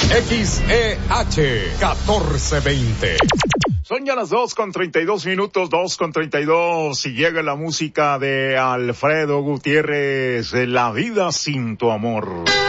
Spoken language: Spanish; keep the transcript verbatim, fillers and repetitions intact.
X E H catorce veinte. Son ya las dos con treinta y dos minutos, dos con treinta y dos, y llega la música de Alfredo Gutiérrez, La vida sin tu amor.